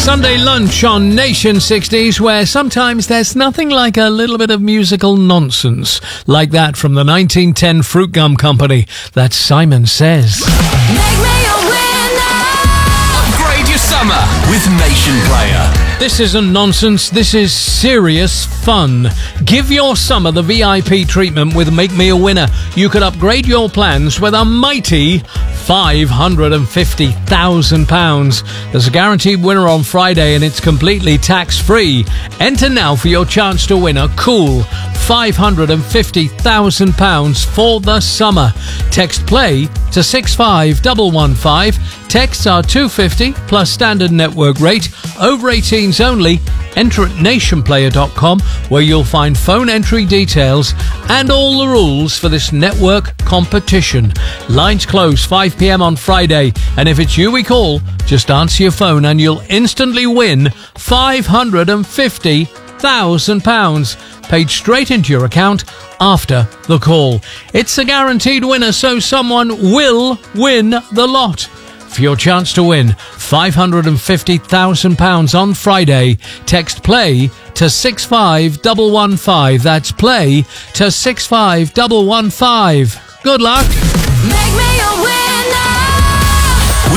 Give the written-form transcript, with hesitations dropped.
Sunday lunch on Nation 60s, where sometimes there's nothing like a little bit of musical nonsense, like that from the 1910 Fruit Gum Company. That's Simon Says. Make me a winner. Upgrade your summer with Nation Player. This isn't nonsense, this is serious fun. Give your summer the VIP treatment with Make Me a Winner. You could upgrade your plans with a mighty £550,000. There's a guaranteed winner on Friday and it's completely tax-free. Enter now for your chance to win a cool £550,000 for the summer. Text PLAY to 65115. Texts are $2.50 plus standard network rate. Over 18s only. Enter at nationplayer.com, where you'll find phone entry details and all the rules for this network competition. Lines close 5 p.m. on Friday, and if it's you we call, just answer your phone and you'll instantly win £550,000 paid straight into your account after the call. It's a guaranteed winner, so someone will win the lot. For your chance to win £550,000 on Friday, text PLAY to 65115. That's PLAY to 65115. Good luck. Make me a